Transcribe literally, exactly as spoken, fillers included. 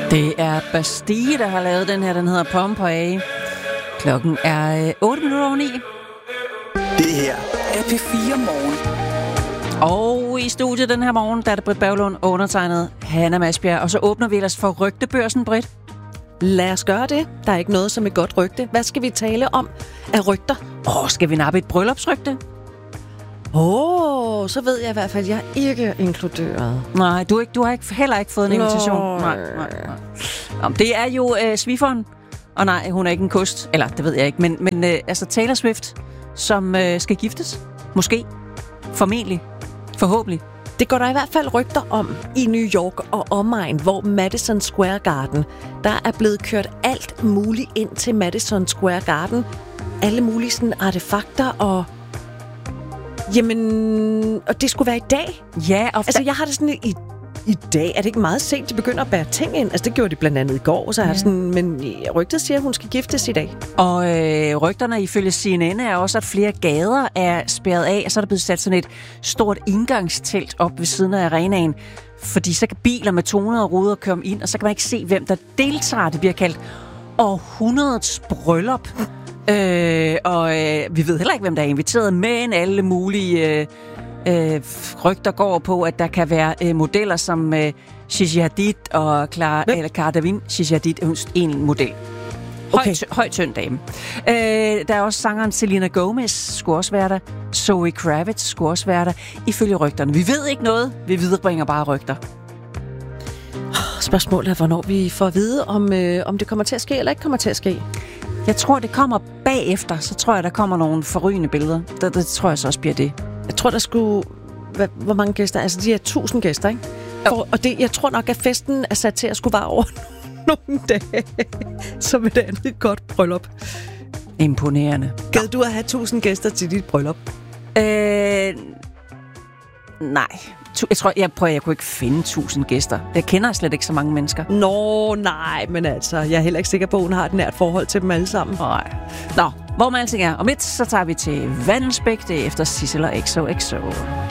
Det er Bastille, der har lavet den her. Den hedder Pompeii. Klokken er otte minutter over ni. Det her er P fire Morgen. Og i studiet den her morgen, der er det Britt Berglund, undertegnet Hanna Masbjerg. Og så åbner vi ellers for rygtebørsen, Britt. Lad os gøre det. Der er ikke noget som et godt rygte. Hvad skal vi tale om af rygter? Åh, oh, skal vi nappe et bryllupsrygte? Åh, oh, så ved jeg i hvert fald, at jeg ikke er inkluderet. Nej, du, ikke, du har ikke, heller ikke fået en invitation. Nå. Nej, nej, nej. Nå, det er jo øh, sviferen. Og nej, hun er ikke en kost. Eller, det ved jeg ikke. Men, men øh, altså Taylor Swift, som øh, skal giftes. Måske. Formentlig. Forhåbentlig. Det går der i hvert fald rygter om i New York og omegn, hvor Madison Square Garden, der er blevet kørt alt muligt ind til Madison Square Garden. Alle mulige sådan artefakter og... Jamen, og det skulle være i dag. Ja, og altså jeg har det sådan i, i dag. Er det ikke meget sent, de begynder at bære ting ind? Altså det gjorde de blandt andet i går, så ja. er det sådan, men rygtet siger, at hun skal giftes i dag. Og øh, rygterne ifølge C N N er også, at flere gader er spærret af, og så er der blevet sat sådan et stort indgangstelt op ved siden af arenaen, fordi så kan biler med tonede ruder komme ind, og så kan man ikke se, hvem der deltager. Det bliver kaldt århundredets bryllup. Øh, og øh, vi ved heller ikke, hvem der er inviteret, men alle mulige øh, øh, rygter går på, at der kan være øh, modeller som øh, Gigi Hadid og Clara, eller Cara Delevingne. Gigi Hadid er en model. Okay. Høj, høj tynd dame. Øh, der er også sangeren Selena Gomez, skulle også være der. Zoe Kravitz skulle også være der, ifølge rygterne. Vi ved ikke noget, vi viderebringer bare rygter. Spørgsmålet er, hvornår vi får at vide, om, øh, om det kommer til at ske eller ikke kommer til at ske. Jeg tror, det kommer bagefter. Så tror jeg, der kommer nogle forrygende billeder. Det, det tror jeg så også bliver det. Jeg tror, der skulle... Hvad, hvor mange gæster? Altså, de er tusind gæster, ikke? For, og det, jeg tror nok, at festen er sat til at skulle vare over nogle dage. Som et andet godt bryllup. Imponerende. Gad du at have tusind gæster til dit bryllup? Øh... Nej. Jeg tror, jeg prøver, jeg kunne ikke finde tusind gæster. Jeg kender slet ikke så mange mennesker. Nå, nej, men altså, jeg er heller ikke sikker på, at hun har et nært forhold til dem alle sammen. Nej. Nå, hvor man alting er. Om lidt, så tager vi til Vandelsbæk. Det er efter Sissel og X O X O.